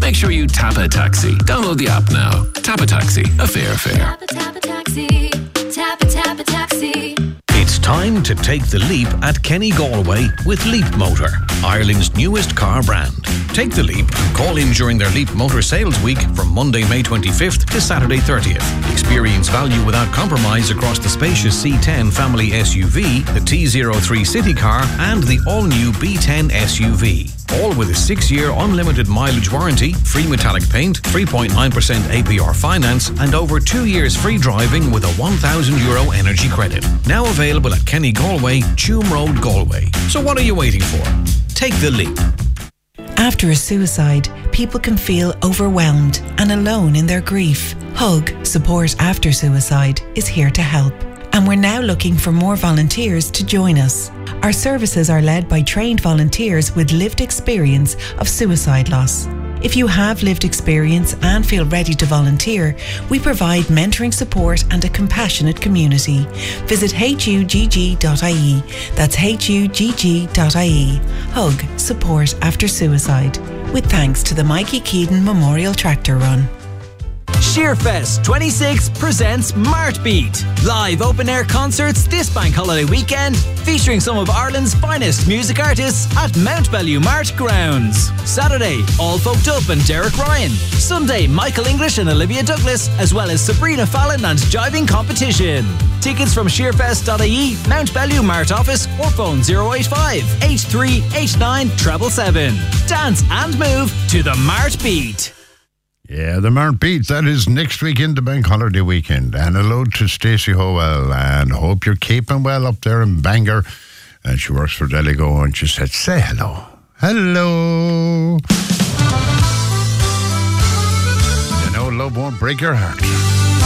Make sure you tap a taxi. Download the app now. Tap a Taxi, a fair fare. Tap a taxi. Tap a taxi. It's time to take the leap at Kenny Galway with Leap Motor, Ireland's newest car brand. Take the leap and call in during their Leap Motor Sales Week from Monday, May 25th to Saturday 30th. Experience value without compromise across the spacious C10 family SUV, the T03 City car and the all-new B10 SUV. All with a 6-year unlimited mileage warranty, free metallic paint, 3.9% APR finance and over 2 years free driving with a €1,000 energy credit. Now available at Kenny Galway, Tuam Road, Galway. So what are you waiting for? Take the leap. After a suicide, people can feel overwhelmed and alone in their grief. Hug, Support After Suicide, is here to help. And we're now looking for more volunteers to join us. Our services are led by trained volunteers with lived experience of suicide loss. If you have lived experience and feel ready to volunteer, we provide mentoring support and a compassionate community. Visit hugg.ie. That's hugg.ie. Hug, Support After Suicide. With thanks to the Mikey Keaton Memorial Tractor Run. Sheerfest 26 presents Martbeat. Live open-air concerts this bank holiday weekend featuring some of Ireland's finest music artists at Mount Bellew Mart grounds. Saturday, All Folk Up and Derek Ryan. Sunday, Michael English and Olivia Douglas, as well as Sabrina Fallon and Jiving Competition. Tickets from sheerfest.ie, Mount Bellew Mart office or phone 085 8389 777. Dance and move to the Martbeat. Yeah, the Martbeat, that is next week in the bank holiday weekend. And hello to Stacey Howell, and hope you're keeping well up there in Bangor. And she works for Deligo, and she said, say hello. Hello. You know, love won't break your heart.